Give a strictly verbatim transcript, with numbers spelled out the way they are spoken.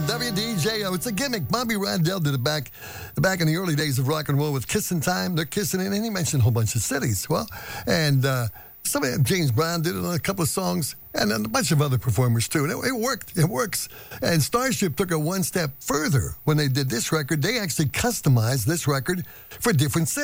W D J O. It's a gimmick. Bobby Randell did it back back in the early days of rock and roll with Kissin' Time. They're kissing it, and he mentioned a whole bunch of cities. Well, and uh, somebody, James Brown did it on a couple of songs, and then a bunch of other performers too. And it, it worked. It works. And Starship took it one step further when they did this record. They actually customized this record for different cities.